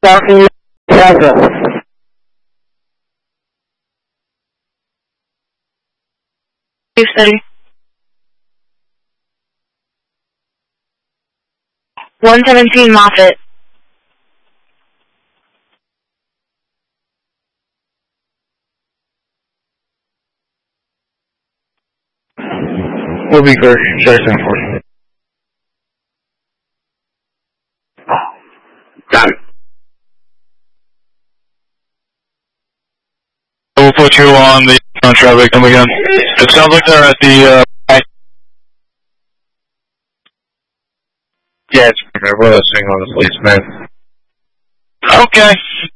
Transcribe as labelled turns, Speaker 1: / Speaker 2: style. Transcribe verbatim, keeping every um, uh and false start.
Speaker 1: Falcon Delta.
Speaker 2: Houston. one seventeen Moffett.
Speaker 3: We'll be good. Jackson four.
Speaker 4: Got it.
Speaker 3: We'll put you on the on traffic. Come again. It sounds like they're at the. Uh, yeah, it's we're listening on the police, man. Okay.